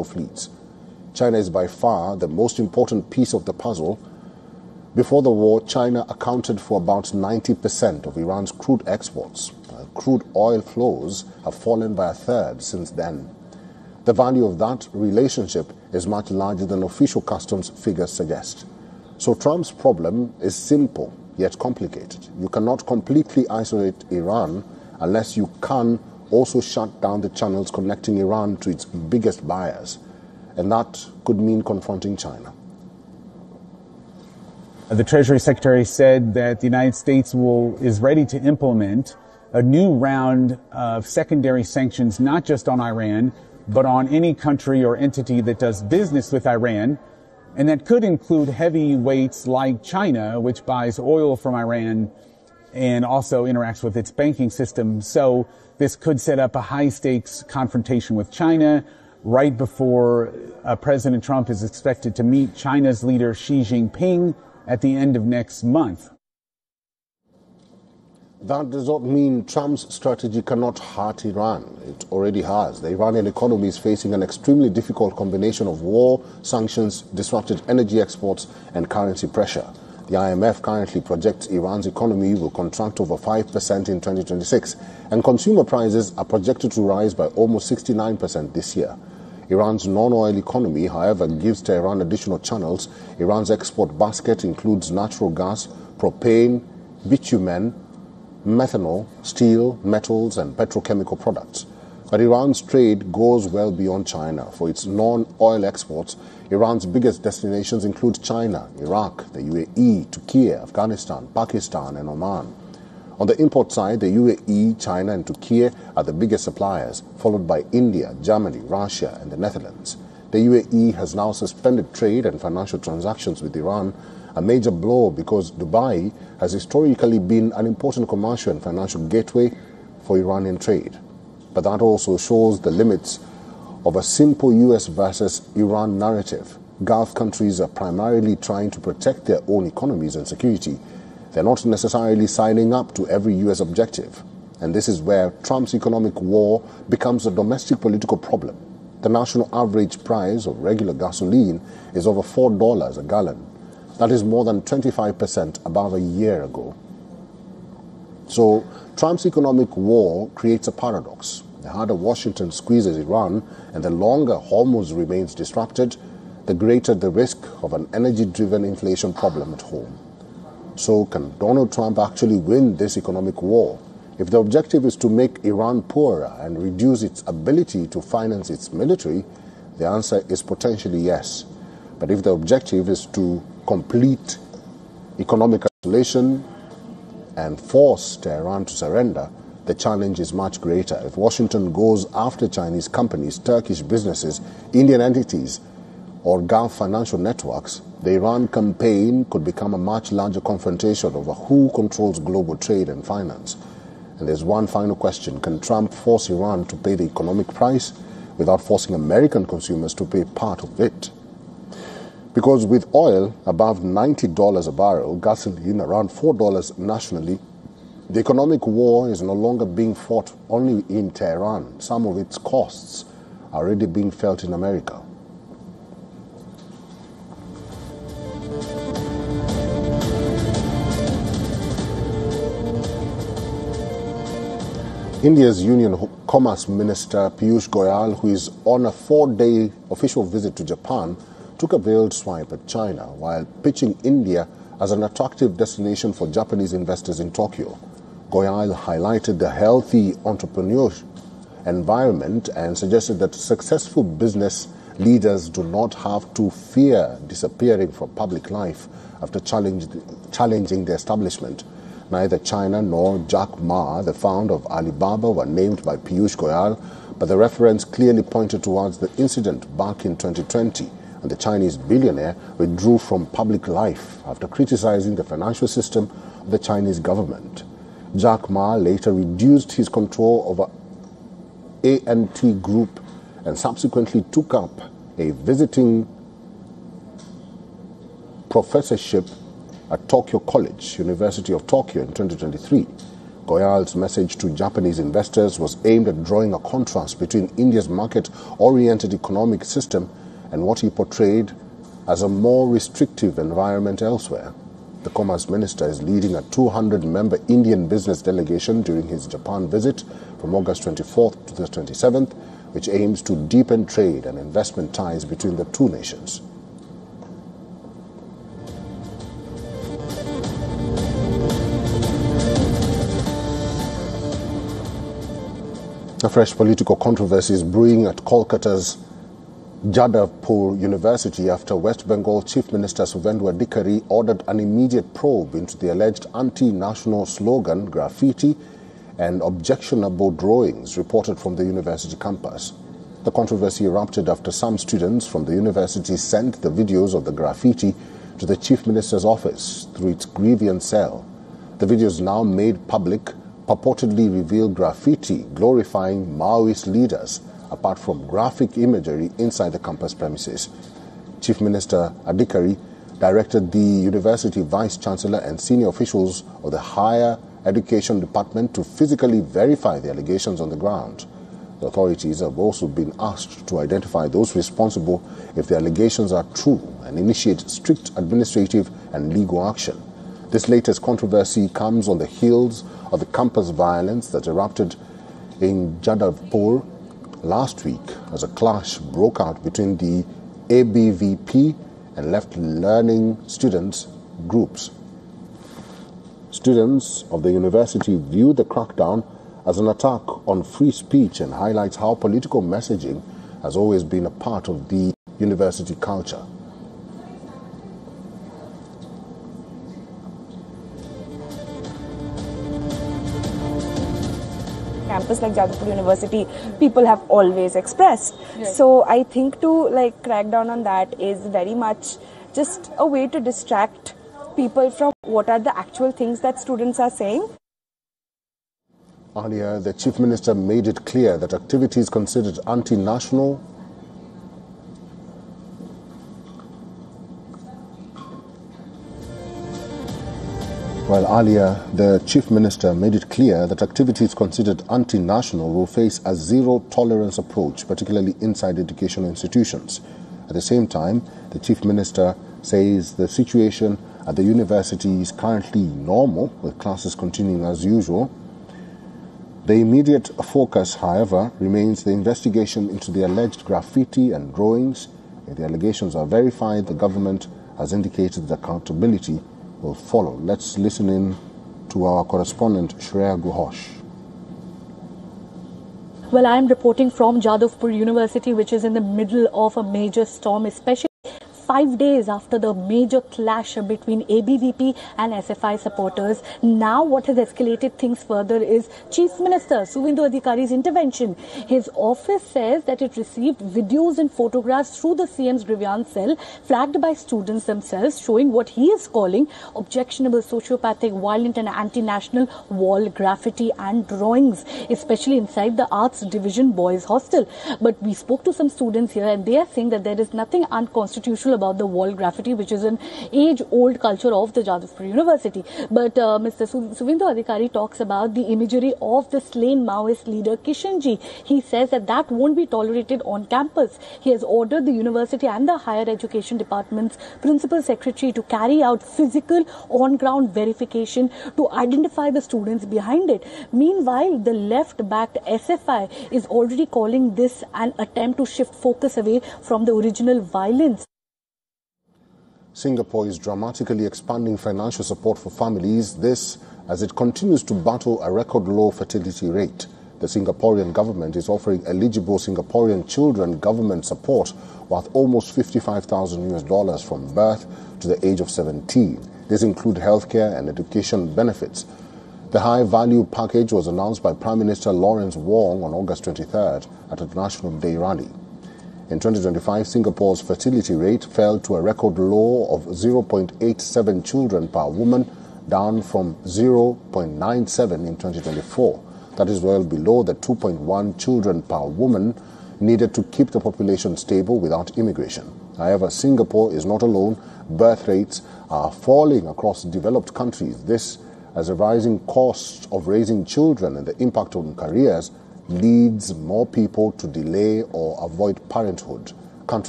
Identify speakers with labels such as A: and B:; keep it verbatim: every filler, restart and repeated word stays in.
A: cargo fleets. China is by far the most important piece of the puzzle. Before the war, China accounted for about ninety percent of Iran's crude exports. Uh, crude oil flows have fallen by a third since then. The value of that relationship is much larger than official customs figures suggest. So Trump's problem is simple yet complicated. You cannot completely isolate Iran unless you can also shut down the channels connecting Iran to its biggest buyers. And that could mean confronting China.
B: The Treasury Secretary said that the United States will is ready to implement a new round of secondary sanctions, not just on Iran, but on any country or entity that does business with Iran. And that could include heavyweights like China, which buys oil from Iran and also interacts with its banking system. So this could set up a high-stakes confrontation with China right before uh, President Trump is expected to meet China's leader Xi Jinping at the end of next month.
A: That does not mean Trump's strategy cannot hurt Iran. It already has. The Iranian economy is facing an extremely difficult combination of war, sanctions, disrupted energy exports, and currency pressure. The I M F currently projects Iran's economy will contract over five percent in twenty twenty-six, and consumer prices are projected to rise by almost sixty-nine percent this year. Iran's non-oil economy, however, gives Tehran additional channels. Iran's export basket includes natural gas, propane, bitumen, methanol, steel, metals, and petrochemical products. But Iran's trade goes well beyond China. For its non-oil exports, Iran's biggest destinations include China, Iraq, the U A E, Turkey, Afghanistan, Pakistan, and Oman. On the import side, the U A E, China, and Turkey are the biggest suppliers, followed by India, Germany, Russia, and the Netherlands. The U A E has now suspended trade and financial transactions with Iran, a major blow because Dubai has historically been an important commercial and financial gateway for Iranian trade. But that also shows the limits of a simple U S versus Iran narrative. Gulf countries are primarily trying to protect their own economies and security. They're not necessarily signing up to every U S objective. And this is where Trump's economic war becomes a domestic political problem. The national average price of regular gasoline is over four dollars a gallon. That is more than twenty-five percent above a year ago. So Trump's economic war creates a paradox. The harder Washington squeezes Iran and the longer Hormuz remains disrupted, the greater the risk of an energy-driven inflation problem at home. So can Donald Trump actually win this economic war? If the objective is to make Iran poorer and reduce its ability to finance its military, the answer is potentially yes. But if the objective is to complete economic isolation and force Tehran to surrender, the challenge is much greater. If Washington goes after Chinese companies, Turkish businesses, Indian entities, or Gulf financial networks, the Iran campaign could become a much larger confrontation over who controls global trade and finance. And there's one final question. Can Trump force Iran to pay the economic price without forcing American consumers to pay part of it? Because with oil above ninety dollars a barrel, gasoline around four dollars nationally, the economic war is no longer being fought only in Tehran. Some of its costs are already being felt in America. India's Union Commerce Minister Piyush Goyal, who is on a four-day official visit to Japan, took a veiled swipe at China while pitching India as an attractive destination for Japanese investors in Tokyo. Goyal highlighted the healthy entrepreneurial environment and suggested that successful business leaders do not have to fear disappearing from public life after challenge, challenging the establishment. Neither China nor Jack Ma, the founder of Alibaba, were named by Piyush Goyal, but the reference clearly pointed towards the incident back in twenty twenty, and the Chinese billionaire withdrew from public life after criticizing the financial system of the Chinese government. Jack Ma later reduced his control over A and T Group and subsequently took up a visiting professorship at Tokyo College, University of Tokyo in twenty twenty-three. Goyal's message to Japanese investors was aimed at drawing a contrast between India's market-oriented economic system and what he portrayed as a more restrictive environment elsewhere. The Commerce Minister is leading a two hundred member Indian business delegation during his Japan visit from August twenty-fourth to the twenty-seventh, which aims to deepen trade and investment ties between the two nations. A fresh political controversy is brewing at Kolkata's Jadavpur University after West Bengal Chief Minister Suvendu Adhikari ordered an immediate probe into the alleged anti-national slogan, graffiti, and objectionable drawings reported from the university campus. The controversy erupted after some students from the university sent the videos of the graffiti to the Chief Minister's office through its grievance cell. The videos, now made public, purportedly reveal graffiti glorifying Maoist leaders, apart from graphic imagery inside the campus premises. Chief Minister Adhikari directed the university vice-chancellor and senior officials of the Higher Education Department to physically verify the allegations on the ground. The authorities have also been asked to identify those responsible if the allegations are true and initiate strict administrative and legal action. This latest controversy comes on the heels of the campus violence that erupted in Jadavpur last week as a clash broke out between the A B V P and left learning students groups. Students of the university view the crackdown as an attack on free speech and highlights how political messaging has always been a part of the university culture.
C: Campus like Jadavpur University, people have always expressed. Right. So I think to like crack down on that is very much just a way to distract people from what are the actual things that students are saying.
A: Earlier, the Chief Minister made it clear that activities considered anti-national While earlier, the Chief Minister made it clear that activities considered anti-national will face a zero-tolerance approach, particularly inside educational institutions. At the same time, the Chief Minister says the situation at the university is currently normal, with classes continuing as usual. The immediate focus, however, remains the investigation into the alleged graffiti and drawings. If the allegations are verified, the government has indicated that accountability will follow. Let's listen in to our correspondent Shreya Ghosh.
D: Well, I am reporting from Jadavpur University, which is in the middle of a major storm, especially five days after the major clash between A B V P and S F I supporters. Now what has escalated things further is Chief Minister Suvendu Adhikari's intervention. His office says that it received videos and photographs through the C M's grievance cell flagged by students themselves, showing what he is calling objectionable, sociopathic, violent and anti-national wall graffiti and drawings, especially inside the Arts Division Boys Hostel. But we spoke to some students here and they are saying that there is nothing unconstitutional about the wall graffiti, which is an age-old culture of the Jadavpur University. But uh, Mister Suvendu Adhikari talks about the imagery of the slain Maoist leader Kishanji. He says that that won't be tolerated on campus. He has ordered the university and the Higher Education Department's Principal Secretary to carry out physical on-ground verification to identify the students behind it. Meanwhile, the left-backed S F I is already calling this an attempt to shift focus away from the original violence.
A: Singapore is dramatically expanding financial support for families, this as it continues to battle a record low fertility rate. The Singaporean government is offering eligible Singaporean children government support worth almost fifty-five thousand US dollars from birth to the age of seventeen. These include healthcare and education benefits. The high-value package was announced by Prime Minister Lawrence Wong on August twenty-third at a National Day rally. In twenty twenty-five, Singapore's fertility rate fell to a record low of zero point eight seven children per woman, down from zero point nine seven in twenty twenty-four. That is well below the two point one children per woman needed to keep the population stable without immigration. However, Singapore is not alone. Birth rates are falling across developed countries. This as the rising cost of raising children and the impact on careers leads more people to delay or avoid parenthood.